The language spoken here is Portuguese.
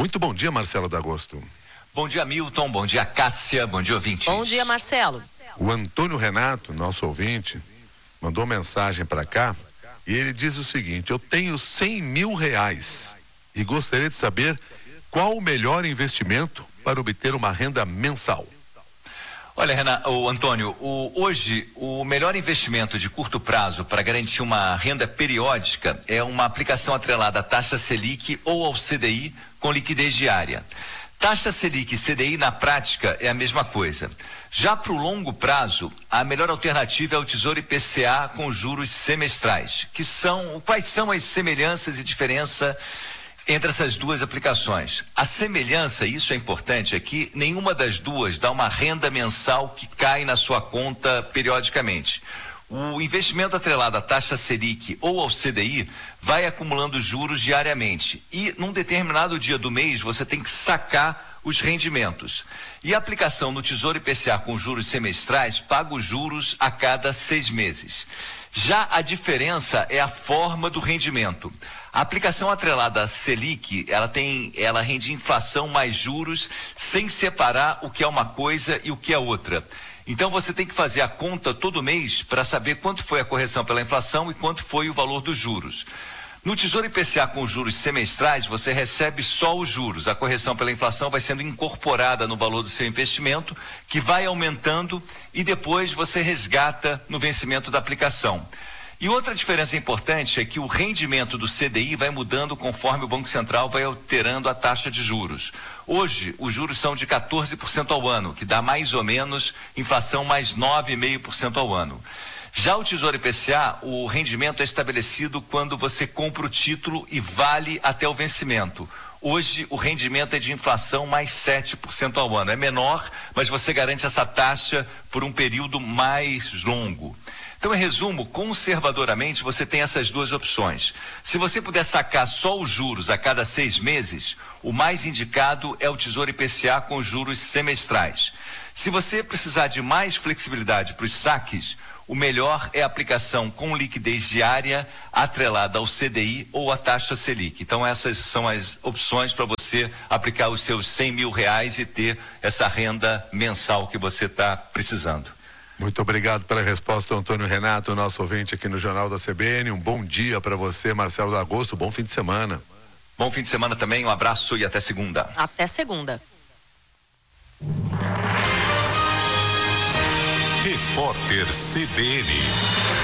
Muito bom dia, Marcelo D'Agosto. Bom dia, Milton. Bom dia, Cássia. Bom dia, ouvintes. Bom dia, Marcelo. O Antônio Renato, nosso ouvinte, mandou mensagem para cá e ele diz o seguinte: eu tenho 100 mil reais e gostaria de saber qual o melhor investimento para obter uma renda mensal. Olha, Antônio, hoje o melhor investimento de curto prazo para garantir uma renda periódica é uma aplicação atrelada à taxa Selic ou ao CDI com liquidez diária. Taxa Selic e CDI na prática é a mesma coisa. Já para o longo prazo, a melhor alternativa é o Tesouro IPCA com juros semestrais. Quais são as semelhanças e diferença entre essas duas aplicações? A semelhança, isso é importante aqui, nenhuma das duas dá uma renda mensal que cai na sua conta periodicamente. O investimento atrelado à taxa Selic ou ao CDI vai acumulando juros diariamente e num determinado dia do mês você tem que sacar os rendimentos. E a aplicação no Tesouro IPCA com juros semestrais paga os juros a cada 6 meses. Já a diferença é a forma do rendimento. A aplicação atrelada à Selic, ela rende inflação mais juros sem separar o que é uma coisa e o que é outra. Então você tem que fazer a conta todo mês para saber quanto foi a correção pela inflação e quanto foi o valor dos juros. No Tesouro IPCA com juros semestrais, você recebe só os juros. A correção pela inflação vai sendo incorporada no valor do seu investimento, que vai aumentando e depois você resgata no vencimento da aplicação. E outra diferença importante é que o rendimento do CDI vai mudando conforme o Banco Central vai alterando a taxa de juros. Hoje, os juros são de 14% ao ano, que dá mais ou menos inflação mais 9,5% ao ano. Já o Tesouro IPCA, o rendimento é estabelecido quando você compra o título e vale até o vencimento. Hoje, o rendimento é de inflação mais 7% ao ano. É menor, mas você garante essa taxa por um período mais longo. Então, em resumo, conservadoramente, você tem essas duas opções. Se você puder sacar só os juros a cada 6 meses, o mais indicado é o Tesouro IPCA com juros semestrais. Se você precisar de mais flexibilidade para os saques, o melhor é a aplicação com liquidez diária atrelada ao CDI ou à taxa Selic. Então, essas são as opções para você aplicar os seus 100 mil reais e ter essa renda mensal que você está precisando. Muito obrigado pela resposta, Antônio Renato, nosso ouvinte aqui no Jornal da CBN. Um bom dia para você, Marcelo D'Agosto. Bom fim de semana. Bom fim de semana também. Um abraço e até segunda. Até segunda. Repórter CBN.